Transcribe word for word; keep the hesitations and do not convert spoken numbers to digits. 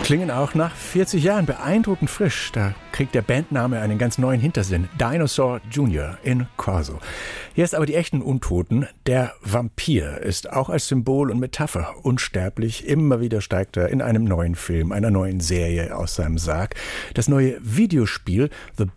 Klingen auch nach vierzig Jahren beeindruckend frisch. Da kriegt der Bandname einen ganz neuen Hintersinn. Dinosaur Junior in Corso. Jetzt aber die echten Untoten. Der Vampir ist auch als Symbol und Metapher unsterblich. Immer wieder steigt er in einem neuen Film, einer neuen Serie aus seinem Sarg. Das neue Videospiel The